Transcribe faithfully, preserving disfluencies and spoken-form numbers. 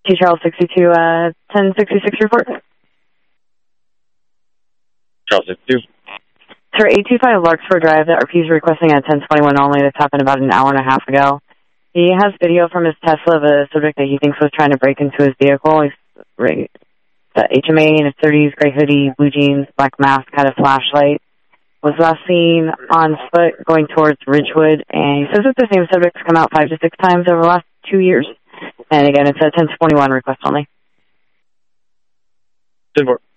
T Charles sixty-two, uh, ten sixty-six report. Charles sixty-two. Sir, eight two five Larkspur Drive, the R P is requesting at ten twenty-one only. This happened about an hour and a half ago. He has video from his Tesla of a subject that he thinks was trying to break into his vehicle. He's the H M A in his thirties, gray hoodie, blue jeans, black mask, had a flashlight. Was last seen on foot going towards Ridgewood, and he says that the same subject's come out five to six times over the last two years. And again, it's a ten twenty-one request only. ten four.